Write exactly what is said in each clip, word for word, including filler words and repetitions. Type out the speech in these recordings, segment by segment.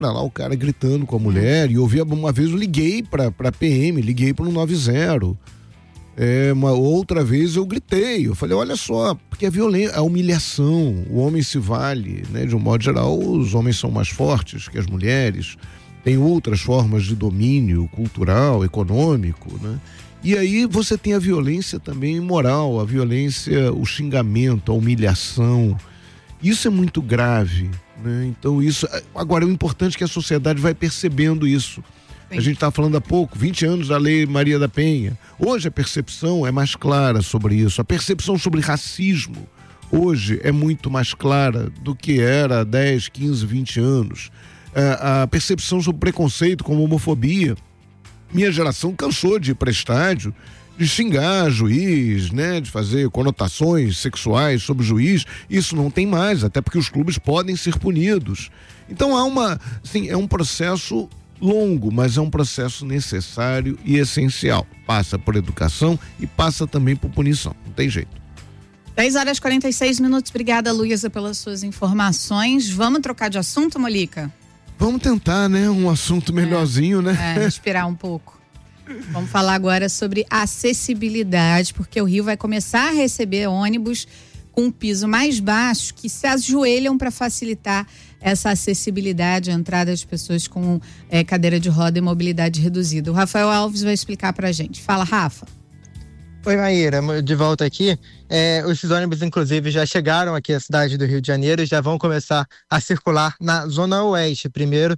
Pra lá o cara gritando com a mulher, e eu vi uma vez, eu liguei pra, pra P M, liguei pro noventa. É, uma outra vez eu gritei, eu falei, olha só, porque a violência, a humilhação, o homem se vale, né? De um modo geral, os homens são mais fortes que as mulheres, tem outras formas de domínio cultural, econômico, né? E aí você tem a violência também moral, a violência, o xingamento, a humilhação. Isso é muito grave, né? Então isso, agora o importante é que a sociedade vai percebendo isso. Sim. A gente estava falando há pouco, vinte anos da Lei Maria da Penha. Hoje a percepção é mais clara sobre isso. A percepção sobre racismo hoje é muito mais clara do que era há dez, quinze, vinte anos. A, a percepção sobre preconceito como homofobia. Minha geração cansou de ir para estádio, de xingar juiz, né, de fazer conotações sexuais sobre o juiz. Isso não tem mais, até porque os clubes podem ser punidos. Então há uma, assim, é um processo longo, mas é um processo necessário e essencial. Passa por educação e passa também por punição, não tem jeito. dez horas e quarenta e seis minutos, obrigada, Luísa, pelas suas informações. Vamos trocar de assunto, Molica? Vamos tentar, né, um assunto melhorzinho, é, né? É, respirar um pouco. Vamos falar agora sobre acessibilidade, porque o Rio vai começar a receber ônibus com um piso mais baixo que se ajoelham para facilitar essa acessibilidade, a entrada de pessoas com é, cadeira de roda e mobilidade reduzida. O Rafael Alves vai explicar pra gente. Fala, Rafa. Oi, Maíra, de volta aqui. É, esses ônibus, inclusive, já chegaram aqui à cidade do Rio de Janeiro e já vão começar a circular na Zona Oeste. Primeiro,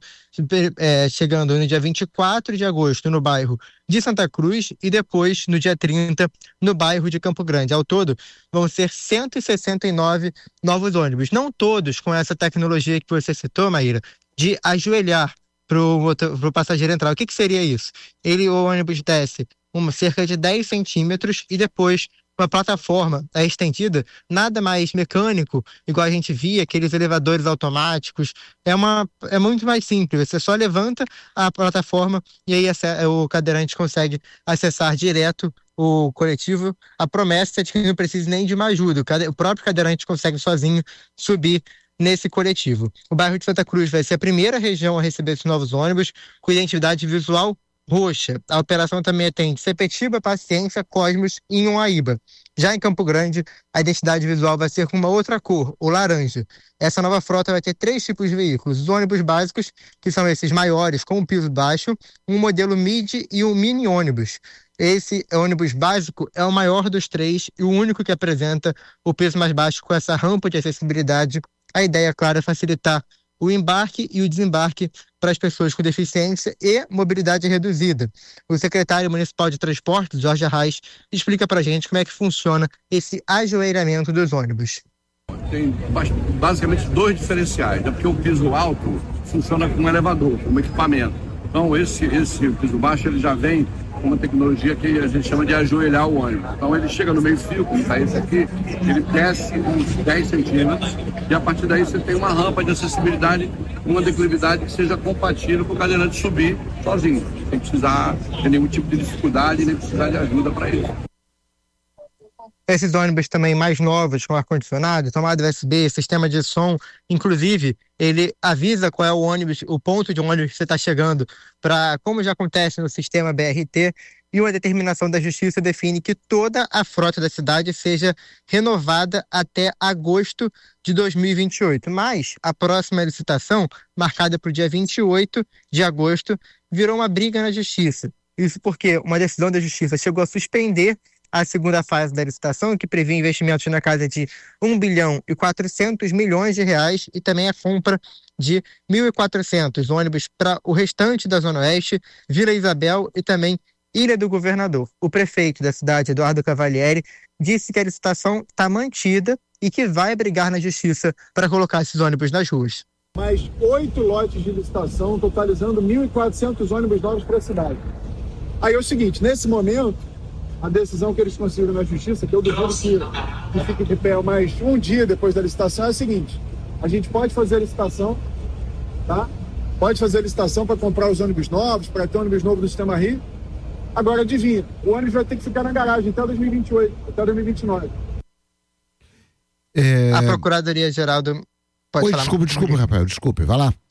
é, chegando no dia vinte e quatro de agosto no bairro de Santa Cruz e depois, no dia trinta, no bairro de Campo Grande. Ao todo, vão ser cento e sessenta e nove novos ônibus. Não todos com essa tecnologia que você citou, Maíra, de ajoelhar para o passageiro entrar. O que, que seria isso? Ele, o ônibus desce uma, cerca de dez centímetros e depois uma plataforma é estendida, nada mais mecânico, igual a gente via, aqueles elevadores automáticos. É, uma, é muito mais simples, você só levanta a plataforma e aí o cadeirante consegue acessar direto o coletivo. A promessa é de que não precisa nem de uma ajuda, o, cade, o próprio cadeirante consegue sozinho subir nesse coletivo. O bairro de Santa Cruz vai ser a primeira região a receber esses novos ônibus com identidade visual roxa. A operação também atende Sepetiba, Paciência, Cosmos e Inhuaíba. Já em Campo Grande, a identidade visual vai ser com uma outra cor, o laranja. Essa nova frota vai ter três tipos de veículos: os ônibus básicos, que são esses maiores com um piso baixo, um modelo midi e um mini ônibus. Esse ônibus básico é o maior dos três e o único que apresenta o piso mais baixo com essa rampa de acessibilidade. A ideia, claro, é facilitar o embarque e o desembarque para as pessoas com deficiência e mobilidade reduzida. O secretário municipal de transporte, Jorge Arraes, explica para a gente como é que funciona esse ajoelhamento dos ônibus. Tem basicamente dois diferenciais, né? Porque o piso alto funciona como um elevador, como equipamento. Então esse, esse piso baixo ele já vem com uma tecnologia que a gente chama de ajoelhar o ônibus. Então ele chega no meio fio, como está esse aqui, ele desce uns dez centímetros e a partir daí você tem uma rampa de acessibilidade, uma declividade que seja compatível com o cadeirante subir sozinho, sem precisar ter nenhum tipo de dificuldade, nem precisar de ajuda para isso. Esses ônibus também mais novos, com ar-condicionado, tomada U S B, sistema de som, inclusive ele avisa qual é o ônibus, o ponto de ônibus que você está chegando, para, como já acontece no sistema B R T, e uma determinação da Justiça define que toda a frota da cidade seja renovada até agosto de dois mil e vinte e oito. Mas a próxima licitação, marcada para o dia vinte e oito de agosto, virou uma briga na Justiça. Isso porque uma decisão da Justiça chegou a suspender a segunda fase da licitação, que previa investimentos na casa de um bilhão e quatrocentos milhões de reais e também a compra de mil e quatrocentos ônibus para o restante da Zona Oeste, Vila Isabel e também Ilha do Governador. O prefeito da cidade, Eduardo Cavalieri, disse que a licitação está mantida e que vai brigar na Justiça para colocar esses ônibus nas ruas. Mais oito lotes de licitação, totalizando mil e quatrocentos ônibus novos para a cidade. Aí é o seguinte, nesse momento, a decisão que eles conseguiram na Justiça, que eu duvido que, que fique de pé mais um dia depois da licitação, é a seguinte: a gente pode fazer a licitação, tá? Pode fazer a licitação para comprar os ônibus novos, para ter ônibus novo do Sistema Rio. Agora, adivinha, o ônibus vai ter que ficar na garagem até dois mil e vinte e oito, até dois mil e vinte e nove. É... A Procuradoria-Geral do... Pode Oi, falar, desculpa, desculpa, Rafael, desculpe, vai lá.